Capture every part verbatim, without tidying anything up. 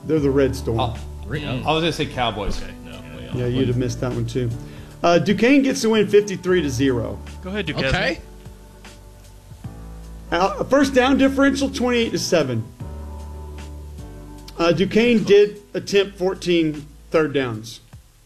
They're the Red Storm. Oh, I was going to say Cowboys. Okay, no. Well, Yeah, you'd have missed that one too. Uh, Duquesne gets the win fifty-three to zero. Go ahead, Duquesne. Okay. Uh, first down differential twenty-eight to seven. Uh, Duquesne did attempt fourteen third downs.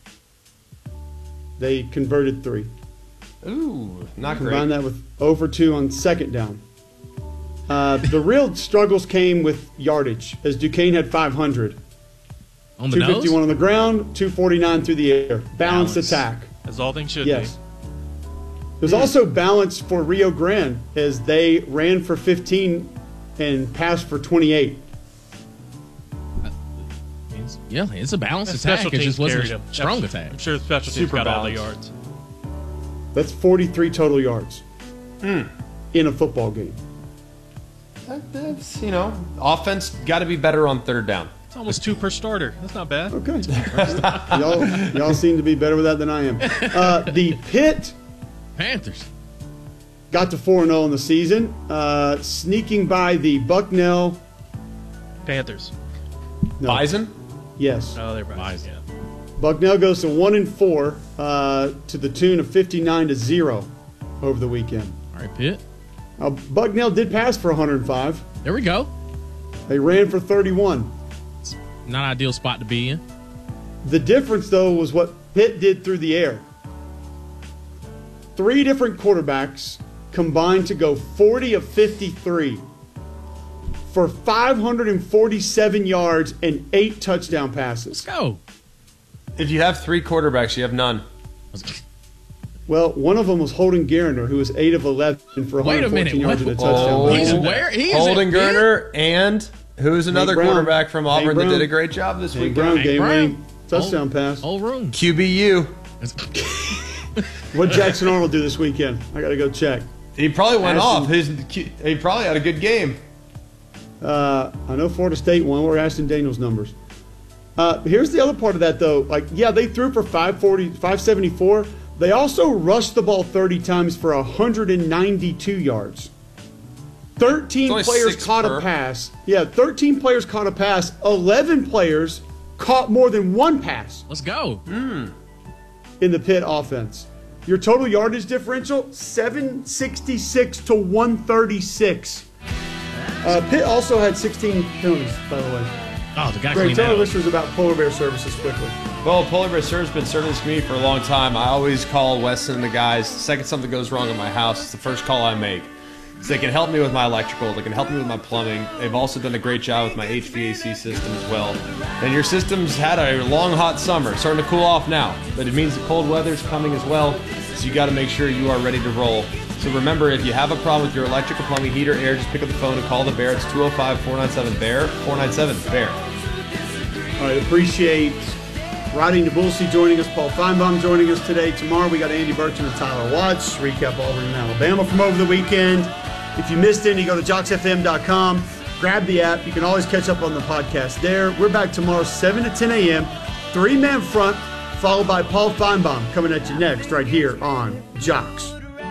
They converted three. Ooh, not Combine great. that with over two on second down. Uh, the real struggles came with yardage, as Duquesne had five hundred. On the two fifty-one nose? on the ground, two forty-nine through the air. Balanced Balance. attack. As all things should Yes. There's also balance for Rio Grande, as they ran for fifteen and passed for twenty-eight. It's- yeah, it's a balanced be. attack. Special It teams just wasn't carried a him. strong I'm, attack. I'm sure the special teams Super got all the balanced. yards. That's forty-three total yards in a football game. That- That's, you know, offense got to be better on third down. It's almost two per starter. That's not bad. Okay. y'all, y'all seem to be better with that than I am. Uh, the Pitt Panthers. got to four and oh in the season, uh, sneaking by the Bucknell. Panthers. No, Bison? yes. Oh, they're Bison. Yeah. Bucknell goes to one and four uh, to the tune of fifty-nine to zero over the weekend. All right, Pitt. Uh, Bucknell did pass for one hundred five. There we go. They ran for thirty-one. Not ideal spot to be in. The difference, though, was what Pitt did through the air. Three different quarterbacks combined to go forty of fifty-three for five hundred forty-seven yards and eight touchdown Let's passes. go. If you have three quarterbacks, you have none. Well, one of them was Holden Garner, who was eight of eleven for Wait a one hundred fourteen minute, yards what? and a touchdown. Oh. He's pass. where? He is Holden at Pitt? Gerner and who's another Brown. quarterback from Hank Auburn that Brown. did a great job this Hank week? Brown, Hank game Brown. winning touchdown Old- pass. Whole room. Q B U. What did Jackson Arnold do this weekend? I got to go check. He probably went Ashton- off. His he probably had a good game. Uh, I know Florida State won. We're Ashton Daniels numbers. Uh, here's the other part of that, though. Like, yeah, they threw for five forty, five seventy-four. They also rushed the ball thirty times for one hundred ninety-two yards. thirteen It's only players six caught per. a pass. Yeah, thirteen players caught a pass. eleven players caught more than one pass Let's go. in the Pitt offense. Your total yardage differential, seven sixty-six to one thirty-six. Uh, Pitt also had sixteen penalties, by the way. Oh, the guy Great. cleaned Tell that our up. listeners about Polar Bear Services quickly. Well, Polar Bear Service has been serving this community for a long time. I always call Weston and the guys. The second something goes wrong in my house, it's the first call I make. So they can help me with my electrical. They can help me with my plumbing. They've also done a great job with my H V A C system as well. And your system's had a long, hot summer. Starting to cool off now. But it means the cold weather's coming as well. So you got to make sure you are ready to roll. So remember, if you have a problem with your electrical, plumbing, heater, air, just pick up the phone and call the Bear. It's two oh five, four nine seven, B E A R. four nine seven, B E A R. All right, appreciate Rodney DeBulsey joining us, Paul Feinbaum joining us today. Tomorrow we got Andy Burton and Tyler Watts. Recap Auburn and Alabama from over the weekend. If you missed any, go to jocks f m dot com. Grab the app. You can always catch up on the podcast there. We're back tomorrow, seven to ten a.m. Three-man front, followed by Paul Feinbaum coming at you next right here on Jocks.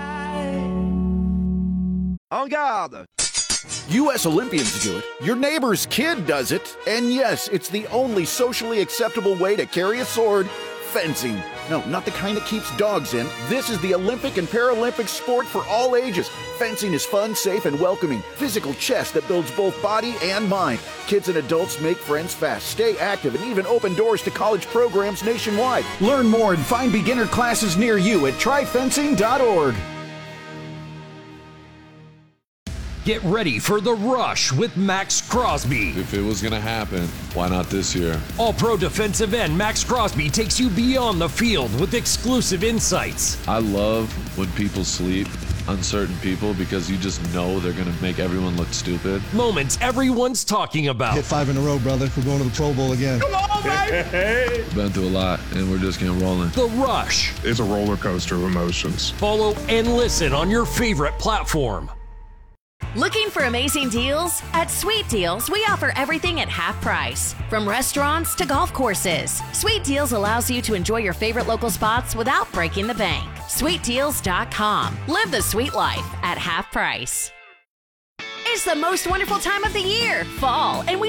En garde! U S Olympians do it, your neighbor's kid does it, and yes, it's the only socially acceptable way to carry a sword, fencing. No, not the kind that keeps dogs in. This is the Olympic and Paralympic sport for all ages. Fencing is fun, safe, and welcoming. Physical chess that builds both body and mind. Kids and adults make friends fast, stay active, and even open doors to college programs nationwide. Learn more and find beginner classes near you at try fencing dot org. Get ready for The Rush with Max Crosby. If it was going to happen, why not this year? All-pro defensive end Max Crosby takes you beyond the field with exclusive insights. I love when people sleep on certain people because you just know they're going to make everyone look stupid. Moments everyone's talking about. Hit five in a row, brother. We're going to the Pro Bowl again. Come on, baby! Been through a lot, and we're just getting rolling. The Rush. It's a roller coaster of emotions. Follow and listen on your favorite platform. Looking for amazing deals? At Sweet Deals, we offer everything at half price. From restaurants to golf courses, Sweet Deals allows you to enjoy your favorite local spots without breaking the bank. sweet deals dot com. Live the sweet life at half price. It's the most wonderful time of the year, fall, and we